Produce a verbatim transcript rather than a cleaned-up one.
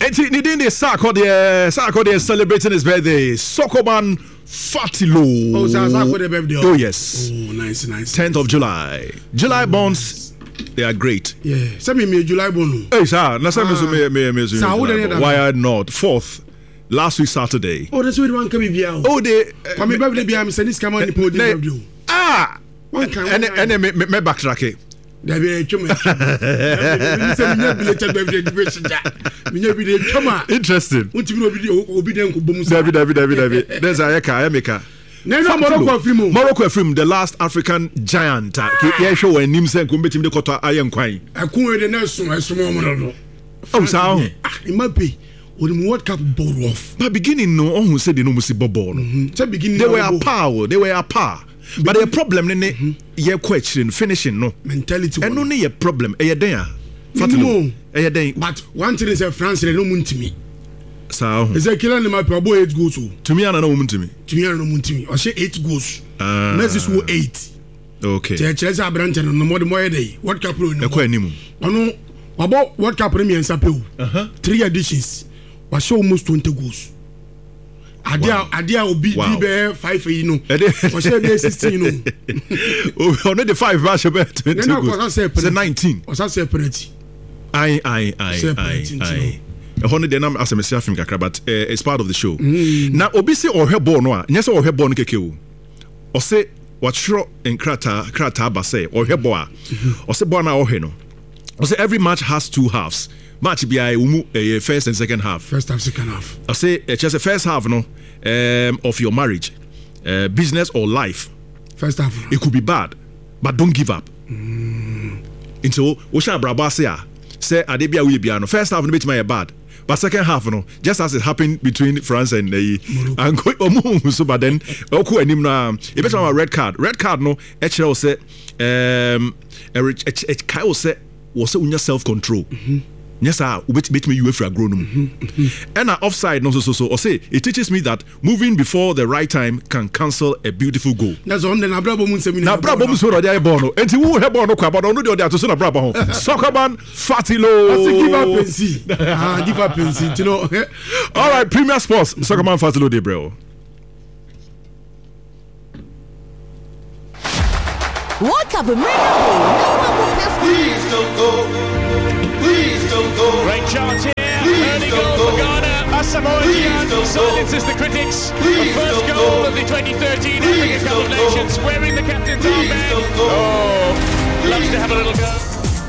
Nidin is Sarkodie, Sarkodie is celebrating his birthday. Sokoban Fatilo. Oh, Sarkodie birthday. Oh, yes. Oh, nice, nice. tenth of July. July bonds, they are great. Yeah. Send me July bond. Hey, sir. Let's me me me me. Why not? Fourth. Last week Saturday. Oh, that's what one can be. Oh, they. For me, birthday be am sending scam on the podium. Ah. One can. And and me me backtrack. There be a chuma. Interesting. David, David, David, David. There's Ayeka, Emeka. Morocco, Morocco film, the last African giant. Yeah, show when Nimsen competing the Kota Ayan Kwai. I couldn't the nation, I small. Oh, so it might be. When World Cup ball off. But beginning, no one who said they no musi bobo. They were a power. They were a power. But the problem in the year question finishing no mentality. And only a problem. A day, Fatima. A day. But one thing is a France. They don't want to me. So is a killer in my probo eight goals to me. I don't want to me. To me, I don't want to me. I say eight goals. Ah, Messi will eight. Okay. Chelsea are branching on the more more day. What Cup no? Ekwe nimu. Ano about World Cup Premier and Sapeo. Uh huh. Three editions. Was show almost twenty goals. Adia Adia will be be five you know. Was say sixteen you know. Only the five match about twenty goals. It's nineteen. Was that separate? I I I I I. A hundred denam as a messiah film kakra, but it's part of the show. Now obi say or her born no. Nyese or her born keke o. Or say what shro in krata krata ba say or her boa. Or say born na or he no. Or say every match has two halves. Match be I umu uh, first and second half. First half, second half. I say uh, just the first half, no, um, of your marriage, uh, business or life. First half. It could be bad, but don't give up. Mm. Into Osha Braba say, say Adebia we be no. First half no bit my bad, but second half no. Just as it happened between France and the uh, and so, but then oku enim na. If it's a red card, red card no. Actually, say um, a Kyle say was unya self control. Mm-hmm. Yes, sir. Wait, wait me you for a grown and offside no so so so. Or say it teaches me that moving before the right time can cancel a beautiful goal. That's on the Nabrabo Munsemi. Nabrabo Munsoro de Bono. And you have Bono Kwaba no the other to son of Brabo. Soccerman Fatilo. Give up pensi. Ah, give up pensi. You know. All right, Premier Sports. Soccerman Fatilo de Breo. World Cup America. Please don't go. Please don't go. Great chance here. Early goal for Ghana. Asamoah Gyan silences the critics. Please the first goal of the twenty thirteen Africa Cup of Nations, wearing the captain's armband. Oh, loves to have a little go.